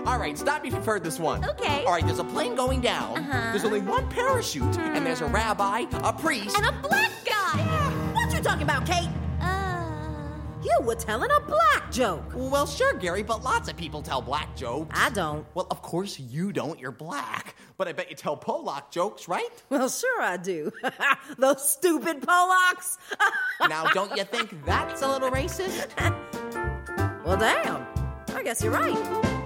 All right, stop me if you've heard this one. Okay. All right, there's a plane going down. Uh-huh. There's only one parachute, and there's a rabbi, a priest. And a black guy. What you talking about, Kate? You were telling a black joke. Well, sure, Gary, but lots of people tell black jokes. I don't. Well, of course you don't. You're black. But I bet you tell Polak jokes, right? Well, sure I do. Those stupid Polacks. Now, don't you think that's a little racist? Well, damn. I guess you're right.